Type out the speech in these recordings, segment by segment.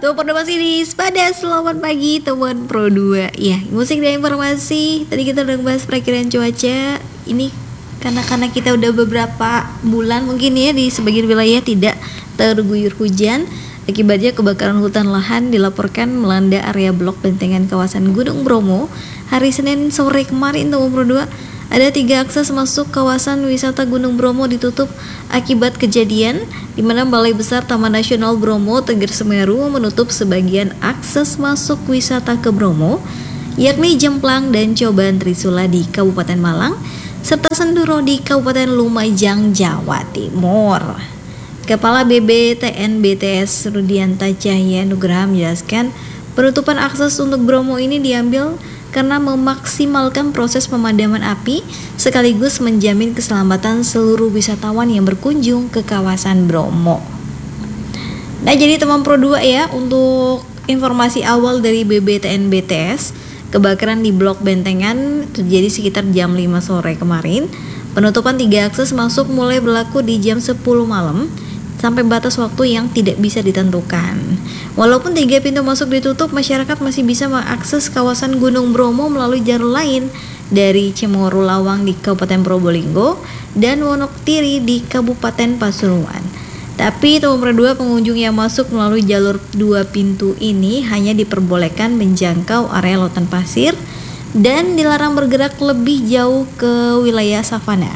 Tuh pada masih di Sepada, selamat pagi teman Pro 2. Ya, musik dan informasi. Tadi kita udah bahas perakiraan cuaca. Ini karena kita udah beberapa bulan mungkin ya di sebagian wilayah tidak terguyur hujan. Akibatnya kebakaran hutan lahan dilaporkan melanda area blok bentengan kawasan Gunung Bromo hari Senin sore kemarin teman Pro 2. Ada 3 akses masuk kawasan wisata Gunung Bromo ditutup akibat kejadian, di mana Balai Besar Taman Nasional Bromo Tengger Semeru menutup sebagian akses masuk wisata ke Bromo, yakni Jemplang dan Coban Trisula di Kabupaten Malang, serta Senduro di Kabupaten Lumajang, Jawa Timur. Kepala BBTNBTS Rudianta Cahya Nugraha menjelaskan, penutupan akses untuk Bromo ini diambil karena memaksimalkan proses pemadaman api sekaligus menjamin keselamatan seluruh wisatawan yang berkunjung ke kawasan Bromo. Nah, jadi teman Pro 2 ya, untuk informasi awal dari BBTNBTS, kebakaran di blok Bentengan terjadi sekitar jam 5 sore kemarin. Penutupan 3 akses masuk mulai berlaku di jam 10 malam sampai batas waktu yang tidak bisa ditentukan. Walaupun 3 pintu masuk ditutup, masyarakat masih bisa mengakses kawasan Gunung Bromo melalui jalur lain dari Cemoro Lawang di Kabupaten Probolinggo dan Wonogiri di Kabupaten Pasuruan. Tapi nomor 2 pengunjung yang masuk melalui jalur 2 pintu ini hanya diperbolehkan menjangkau area lautan pasir dan dilarang bergerak lebih jauh ke wilayah savana.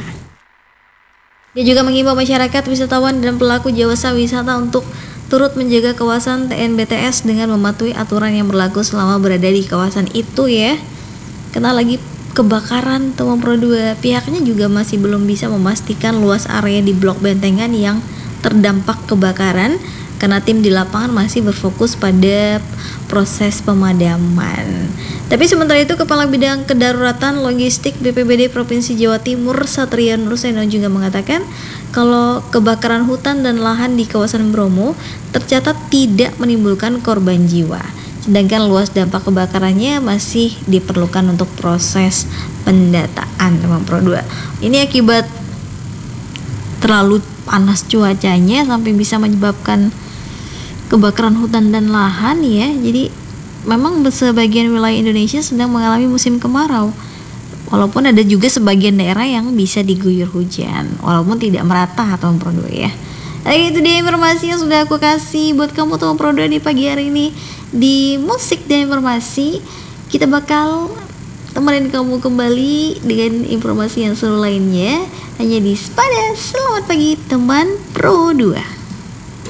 Dia juga mengimbau masyarakat, wisatawan, dan pelaku jasa wisata untuk turut menjaga kawasan TNBTS dengan mematuhi aturan yang berlaku selama berada di kawasan itu ya. Karena lagi kebakaran teman Pro 2, pihaknya juga masih belum bisa memastikan luas area di blok Bentengan yang terdampak kebakaran karena tim di lapangan masih berfokus pada proses pemadaman. Tapi sementara itu, Kepala Bidang Kedaruratan Logistik BPBD Provinsi Jawa Timur Satria Nurseno juga mengatakan kalau kebakaran hutan dan lahan di kawasan Bromo tercatat tidak menimbulkan korban jiwa. Sedangkan luas dampak kebakarannya masih diperlukan untuk proses pendataan teman Pro 2. Ini akibat terlalu panas cuacanya sampai bisa menyebabkan kebakaran hutan dan lahan ya. Jadi memang sebagian wilayah Indonesia sedang mengalami musim kemarau. Walaupun ada juga sebagian daerah yang bisa diguyur hujan, walaupun tidak merata teman Pro 2 ya. Nah, itu dia informasi yang sudah aku kasih buat kamu teman Pro 2 di pagi hari ini. Di musik dan informasi, kita bakal temenin kamu kembali dengan informasi yang seru lainnya hanya di Sepada. Selamat pagi teman Pro 2.